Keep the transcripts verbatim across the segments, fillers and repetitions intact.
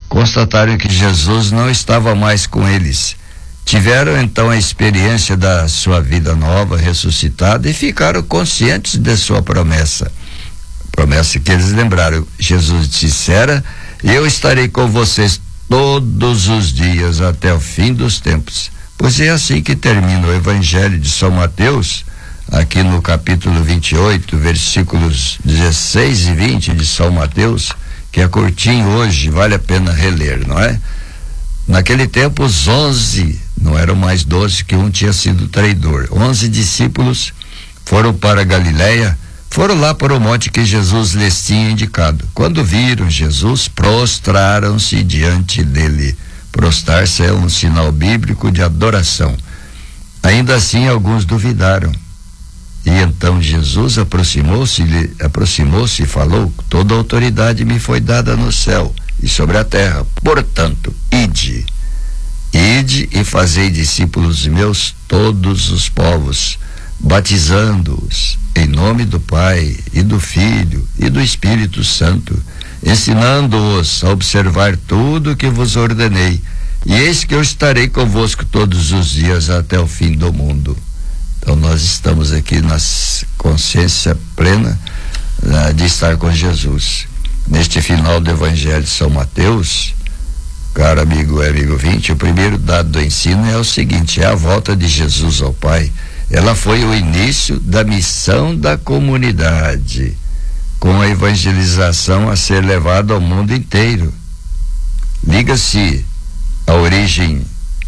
constataram que Jesus não estava mais com eles. Tiveram então a experiência da sua vida nova, ressuscitada, e ficaram conscientes de sua promessa. Promessa que eles lembraram. Jesus dissera: eu estarei com vocês todos os dias até o fim dos tempos. Pois é assim que termina o Evangelho de São Mateus, aqui no capítulo vinte e oito, versículos dezesseis e vinte de São Mateus, que é curtinho hoje, vale a pena reler, não é? Naquele tempo, os onze, não eram mais doze, que um tinha sido traidor. Onze discípulos foram para Galiléia, foram lá para o monte que Jesus lhes tinha indicado. Quando viram Jesus, prostraram-se diante dele. Prostrar-se é um sinal bíblico de adoração. Ainda assim, alguns duvidaram. E então Jesus aproximou-se, aproximou-se e falou: toda autoridade me foi dada no céu e sobre a terra. Portanto, ide, ide e fazei discípulos meus todos os povos, batizando-os em nome do Pai e do Filho e do Espírito Santo, ensinando-os a observar tudo o que vos ordenei. E eis que eu estarei convosco todos os dias até o fim do mundo. Então nós estamos aqui na consciência plena uh, de estar com Jesus. Neste final do Evangelho de São Mateus, caro amigo e amigo vinte, o primeiro dado do ensino é o seguinte: é a volta de Jesus ao Pai. Ela foi o início da missão da comunidade, com a evangelização a ser levada ao mundo inteiro. Liga-se a origem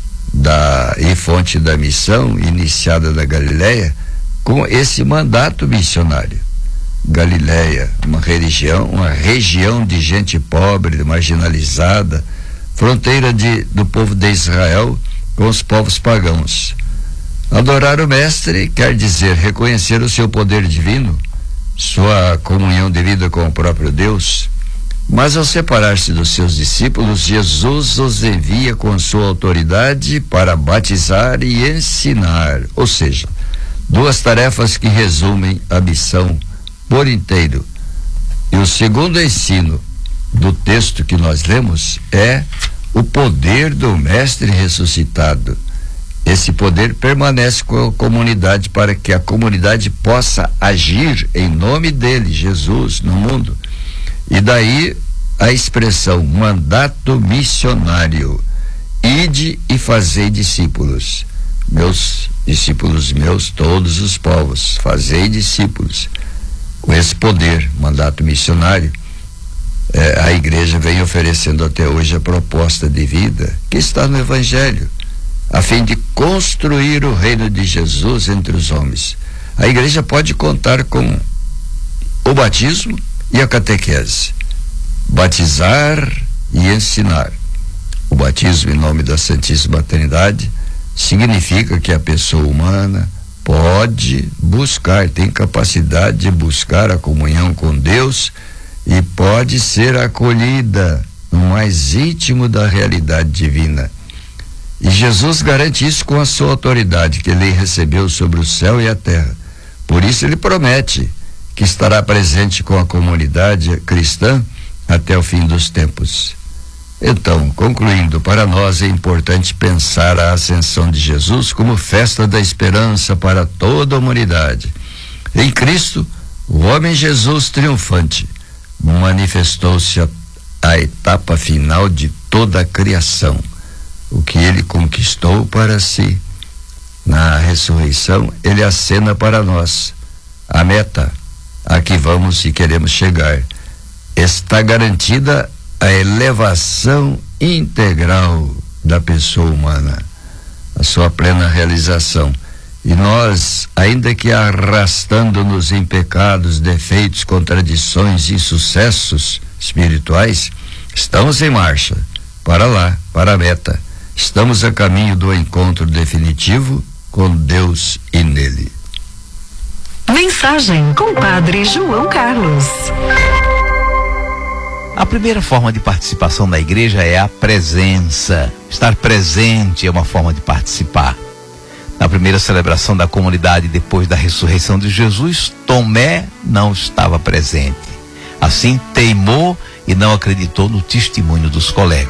da e fonte da missão iniciada da Galiléia com esse mandato missionário. Galiléia, uma região, uma região de gente pobre, marginalizada, fronteira de, do povo de Israel com os povos pagãos. Adorar o Mestre quer dizer reconhecer o seu poder divino, sua comunhão de vida com o próprio Deus. Mas ao separar-se dos seus discípulos, Jesus os envia com sua autoridade para batizar e ensinar, ou seja, duas tarefas que resumem a missão por inteiro. E o segundo ensino do texto que nós lemos é o poder do Mestre ressuscitado. Esse poder permanece com a comunidade para que a comunidade possa agir em nome dele, Jesus, no mundo. E daí a expressão mandato missionário: ide e fazei discípulos, meus discípulos meus, todos os povos, fazei discípulos. Com esse poder, mandato missionário, eh, a igreja vem oferecendo até hoje a proposta de vida que está no Evangelho, a fim de construir o reino de Jesus entre os homens. A igreja pode contar com o batismo e a catequese, batizar e ensinar. O batismo em nome da Santíssima Trindade significa que a pessoa humana pode buscar, tem capacidade de buscar a comunhão com Deus e pode ser acolhida no mais íntimo da realidade divina. E Jesus garante isso com a sua autoridade que ele recebeu sobre o céu e a terra. Por isso ele promete que estará presente com a comunidade cristã até o fim dos tempos. Então, concluindo, para nós é importante pensar a ascensão de Jesus como festa da esperança para toda a humanidade. Em Cristo, o homem Jesus triunfante manifestou-se a, a etapa final de toda a criação. O que ele conquistou para si, na ressurreição, ele acena para nós a meta a que vamos e queremos chegar. Está garantida a elevação integral da pessoa humana, a sua plena realização. E nós, ainda que arrastando-nos em pecados, defeitos, contradições e insucessos espirituais, estamos em marcha para lá, para a meta. Estamos a caminho do encontro definitivo com Deus e nele. Mensagem com Padre João Carlos. A primeira forma de participação da igreja é a presença. Estar presente é uma forma de participar. Na primeira celebração da comunidade depois da ressurreição de Jesus, Tomé não estava presente. Assim, teimou e não acreditou no testemunho dos colegas.